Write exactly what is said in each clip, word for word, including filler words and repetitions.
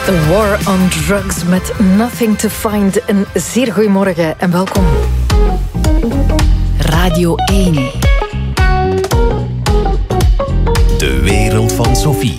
The War on Drugs met Nothing to Find. Een zeer goeiemorgen en welkom. Radio één. De wereld van Sophie.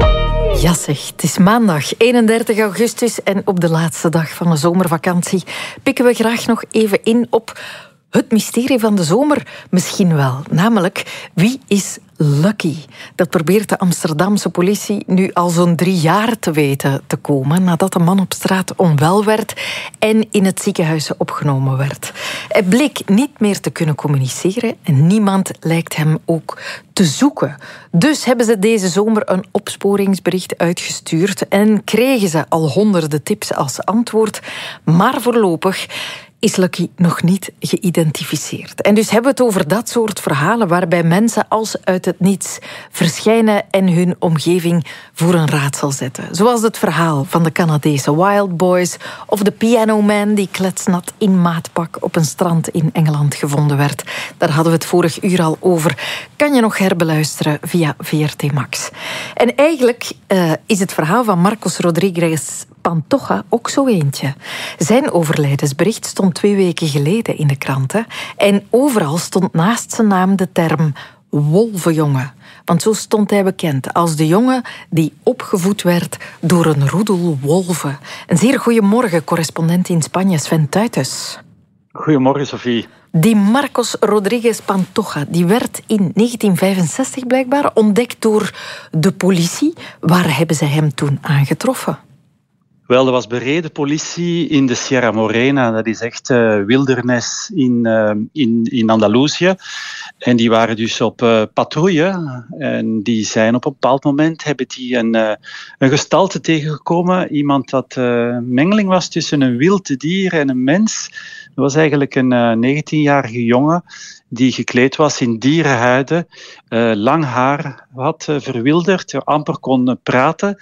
Ja zeg, het is maandag eenendertig augustus en op de laatste dag van de zomervakantie pikken we graag nog even in op het mysterie van de zomer. Misschien wel, namelijk wie is Lucky? Dat probeert de Amsterdamse politie nu al zo'n drie jaar te weten te komen, nadat een man op straat onwel werd en in het ziekenhuis opgenomen werd. Hij bleek niet meer te kunnen communiceren en niemand lijkt hem ook te zoeken. Dus hebben ze deze zomer een opsporingsbericht uitgestuurd en kregen ze al honderden tips als antwoord, maar voorlopig is Lucky nog niet geïdentificeerd. En dus hebben we het over dat soort verhalen waarbij mensen als uit het niets verschijnen en hun omgeving voor een raadsel zetten. Zoals het verhaal van de Canadese Wild Boys of de Piano Man die kletsnat in maatpak op een strand in Engeland gevonden werd. Daar hadden we het vorig uur al over. Kan je nog herbeluisteren via V R T Max. En eigenlijk uh, is het verhaal van Marcos Rodriguez Pantoja ook zo eentje. Zijn overlijdensbericht stond twee weken geleden in de kranten en overal stond naast zijn naam de term wolvenjongen. Want zo stond hij bekend als de jongen die opgevoed werd door een roedel wolven. Een zeer goeiemorgen, correspondent in Spanje, Sven Tuites. Goedemorgen, Sophie. Die Marcos Rodriguez Pantoja die werd in negentien vijfenzestig blijkbaar ontdekt door de politie. Waar hebben ze hem toen aangetroffen? Wel, er was bereden politie in de Sierra Morena. Dat is echt uh, wildernis in, uh, in, in Andalusië. En die waren dus op uh, patrouille. En die zijn op een bepaald moment hebben die een, uh, een gestalte tegengekomen. Iemand dat uh, mengeling was tussen een wild dier en een mens. Dat was eigenlijk een uh, negentienjarige jongen die gekleed was in dierenhuiden, uh, lang haar had uh, verwilderd, amper kon uh, praten.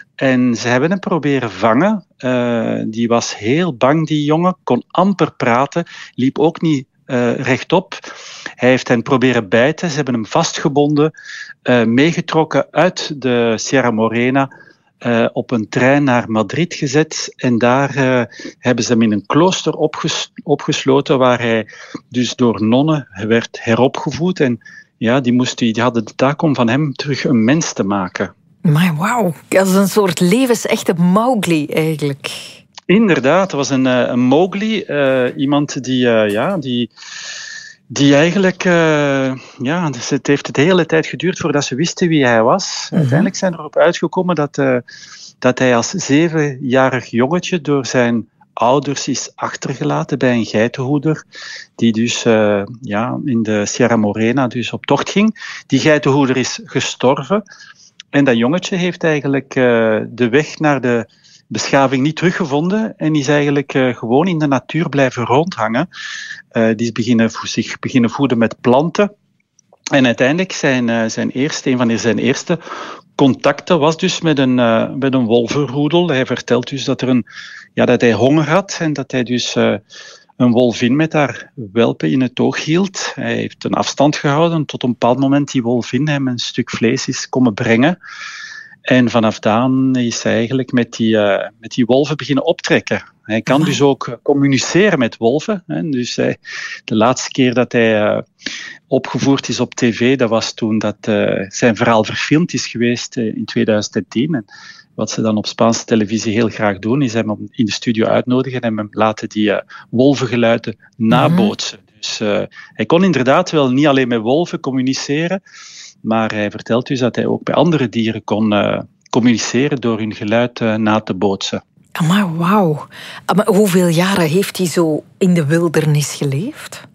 En ze hebben hem proberen vangen. Uh, die was heel bang, die jongen, kon amper praten, liep ook niet uh, rechtop. Hij heeft hen proberen bijten, ze hebben hem vastgebonden, uh, meegetrokken uit de Sierra Morena, Uh, op een trein naar Madrid gezet en daar uh, hebben ze hem in een klooster opges- opgesloten waar hij dus door nonnen werd heropgevoed en ja, die, moest, die hadden de taak om van hem terug een mens te maken. Maar wauw, dat is een soort levensechte Mowgli eigenlijk. Inderdaad, dat was een, uh, een Mowgli, uh, iemand die, uh, ja, die Die eigenlijk, uh, ja, dus het heeft de hele tijd geduurd voordat ze wisten wie hij was. Mm-hmm. Uiteindelijk zijn erop uitgekomen dat, uh, dat hij als zevenjarig jongetje door zijn ouders is achtergelaten bij een geitenhoeder, die dus uh, ja, in de Sierra Morena dus op tocht ging. Die geitenhoeder is gestorven en dat jongetje heeft eigenlijk uh, de weg naar de beschaving niet teruggevonden en is eigenlijk uh, gewoon in de natuur blijven rondhangen. Uh, die is beginnen, zich beginnen voeden met planten. En uiteindelijk zijn, uh, zijn eerste, een van zijn eerste contacten was dus met een, uh, met een wolvenroedel. Hij vertelt dus dat, er een, ja, dat hij honger had en dat hij dus uh, een wolvin met haar welpen in het oog hield. Hij heeft een afstand gehouden tot een bepaald moment die wolvin hem een stuk vlees is komen brengen. En vanaf dan is hij eigenlijk met die, uh, met die wolven beginnen optrekken. Hij kan dus ook communiceren met wolven. Hè. Dus hij, de laatste keer dat hij uh, opgevoerd is op tv, dat was toen dat uh, zijn verhaal verfilmd is geweest uh, in tweeduizend tien. En wat ze dan op Spaanse televisie heel graag doen, is hem in de studio uitnodigen en hem laten die uh, wolvengeluiden nabootsen. Mm-hmm. Dus uh, hij kon inderdaad wel niet alleen met wolven communiceren, maar hij vertelt dus dat hij ook bij andere dieren kon uh, communiceren door hun geluid uh, na te bootsen. Maar wauw. Maar hoeveel jaren heeft hij zo in de wildernis geleefd?